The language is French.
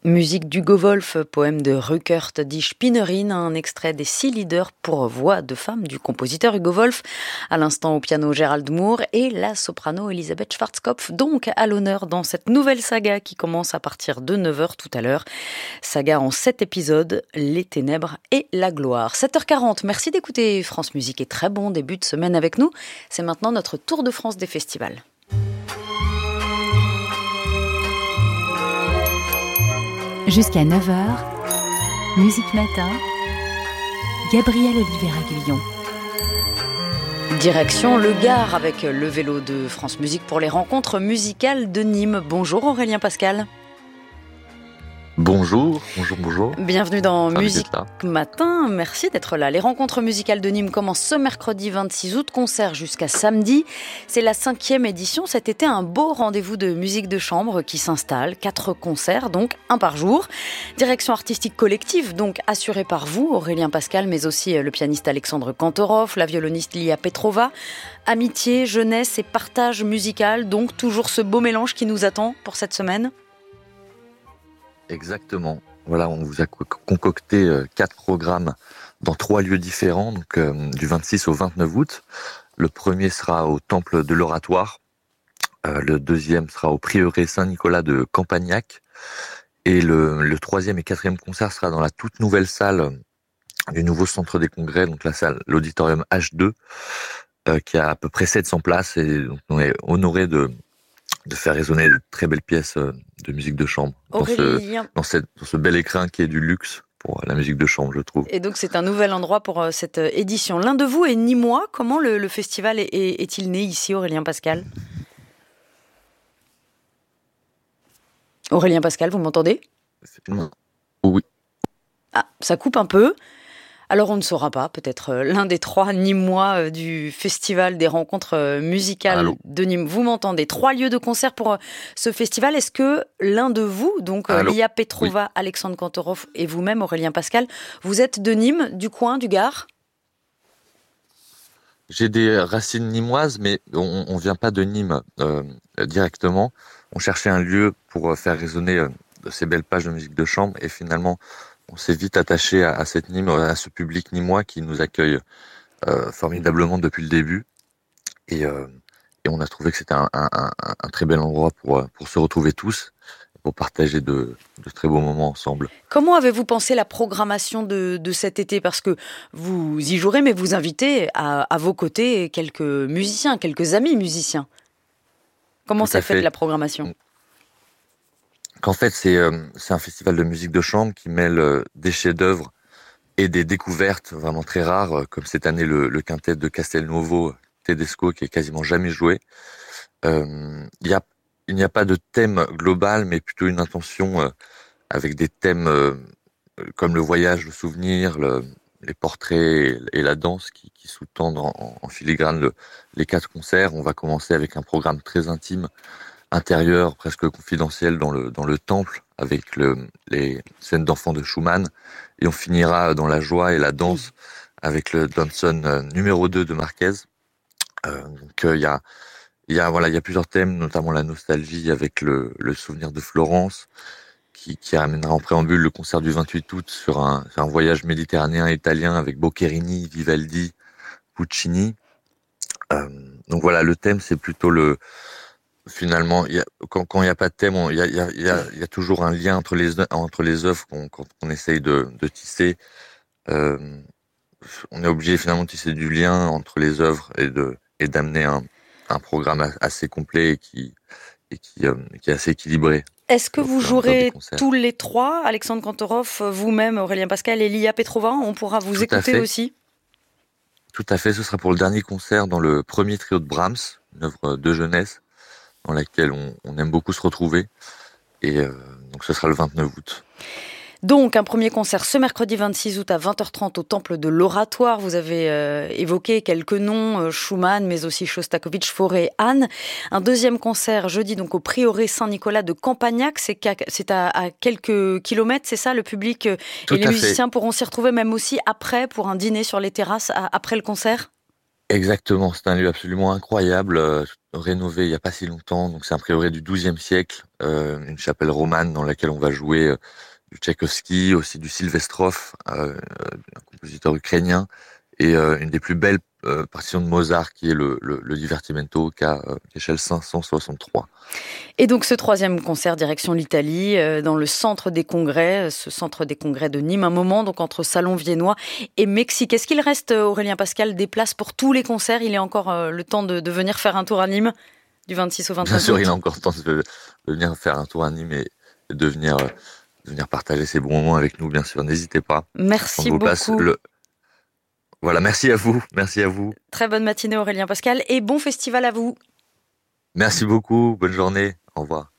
Musique d'Hugo Wolf, poème de Rückert die Spinnerin, un extrait des 6 leaders pour voix de femme du compositeur Hugo Wolf. À l'instant au piano Gérald Moore et la soprano Elisabeth Schwarzkopf, donc à l'honneur dans cette nouvelle saga qui commence à partir de 9h tout à l'heure. Saga en 7 épisodes, les ténèbres et la gloire. 7h40, merci d'écouter France Musique et très bon début de semaine avec nous. C'est maintenant notre tour de France des festivals. Jusqu'à 9h, Musique Matin, Gabriel Olivier-Aguillon. Direction le Gard avec le vélo de France Musique pour les rencontres musicales de Nîmes. Bonjour Aurélien Pascal. Bonjour. Bienvenue dans Musique Matin, merci d'être là. Les rencontres musicales de Nîmes commencent ce mercredi 26 août, concert jusqu'à samedi. C'est la 5e édition, cet été un beau rendez-vous de musique de chambre qui s'installe. 4 concerts, donc 1 par jour. Direction artistique collective, donc assurée par vous, Aurélien Pascal, mais aussi le pianiste Alexandre Kantorov, la violoniste Lia Petrova. Amitié, jeunesse et partage musical, donc toujours ce beau mélange qui nous attend pour cette semaine. Exactement. Voilà, on vous a concocté 4 programmes dans 3 lieux différents, donc du 26 au 29 août. Le premier sera au Temple de l'Oratoire, le deuxième sera au Prieuré Saint-Nicolas de Campagnac, et le troisième et quatrième concert sera dans la toute nouvelle salle du nouveau centre des congrès, donc la salle, l'auditorium H2, qui a à peu près 700 places, et donc on est honoré de faire résonner de très belles pièces de musique de chambre dans ce bel écrin qui est du luxe pour la musique de chambre, je trouve. Et donc c'est un nouvel endroit pour cette édition. L'un de vous est nîmois. Comment le festival est-il né ici, Aurélien Pascal ? Aurélien Pascal, vous m'entendez ? Oui. Ah, ça coupe un peu. Alors on ne saura pas, peut-être l'un des 3 Nîmois du festival des rencontres musicales de Nîmes. Vous m'entendez ? 3 lieux de concert pour ce festival. Est-ce que l'un de vous, donc Lia Petrova, oui, Alexandre Kantorov et vous-même, Aurélien Pascal, vous êtes de Nîmes, du coin, du Gard ? J'ai des racines nîmoises, mais on vient pas de Nîmes directement. On cherchait un lieu pour faire résonner ces belles pages de musique de chambre, et finalement on s'est vite attaché à cette Nîmes, à ce public nîmois qui nous accueille formidablement depuis le début. Et on a trouvé que c'était un très bel endroit pour se retrouver tous, pour partager de très beaux moments ensemble. Comment avez-vous pensé la programmation de cet été ? Parce que vous y jouerez, mais vous invitez à vos côtés quelques musiciens, quelques amis musiciens. Comment s'est faite la programmation ? Qu'en fait, c'est un festival de musique de chambre qui mêle des chefs-d'œuvre et des découvertes vraiment très rares, comme cette année le quintet de Castelnuovo Tedesco qui est quasiment jamais joué. Il n'y a pas de thème global, mais plutôt une intention avec des thèmes comme le voyage, le souvenir, les portraits et la danse qui sous-tendent en filigrane les 4 concerts. On va commencer avec un programme très intime, intérieur, presque confidentiel dans le temple, avec les scènes d'enfants de Schumann, et on finira dans la joie et la danse avec le Danson numéro 2 de Marquez. Donc il y a plusieurs thèmes, notamment la nostalgie avec le souvenir de Florence, qui amènera en préambule le concert du 28 août sur un voyage méditerranéen italien avec Boccherini, Vivaldi, Puccini. Donc voilà, le thème c'est plutôt finalement, quand il n'y a pas de thème, il y a toujours un lien entre les œuvres qu'on essaye de tisser. On est obligé finalement de tisser du lien entre les œuvres et d'amener un programme assez complet et qui est assez équilibré. Est-ce que vous jouerez tous les 3, Alexandre Kantorov, vous-même, Aurélien Pascal et Lia Petrova ? On pourra vous écouter aussi ? Tout à fait, ce sera pour le dernier concert dans le premier trio de Brahms, une œuvre de jeunesse, dans laquelle on aime beaucoup se retrouver. Et donc ce sera le 29 août. Donc un premier concert ce mercredi 26 août à 20h30 au Temple de l'Oratoire. Vous avez évoqué quelques noms, Schumann, mais aussi Shostakovich, Fauré, Hahn. Un deuxième concert jeudi donc au Prieuré Saint-Nicolas de Campagnac. C'est à quelques kilomètres, c'est ça ? Le public et les musiciens pourront s'y retrouver même aussi après pour un dîner sur les terrasses après le concert ? Exactement, c'est un lieu absolument incroyable, rénové il n'y a pas si longtemps. Donc c'est un prieuré du XIIe siècle, une chapelle romane dans laquelle on va jouer du Tchaïkovski, aussi du Sylvestrov, un compositeur ukrainien, et une des plus belles partitions de Mozart, qui est le Divertimento KHL 563. Et donc ce troisième concert direction l'Italie, dans le centre des congrès, ce centre des congrès de Nîmes, un moment donc entre salon viennois et Mexique. Est-ce qu'il reste, Aurélien Pascal, des places pour tous les concerts? Il est encore le temps de venir faire un tour à Nîmes du 26 au 29 Bien sûr, août. il a encore le temps de venir faire un tour à Nîmes et de venir partager ces bons moments avec nous, bien sûr. N'hésitez pas. On Merci vous passe beaucoup. Voilà, merci à vous. Merci à vous. Très bonne matinée Aurélien Pascal et bon festival à vous. Merci beaucoup. Bonne journée. Au revoir.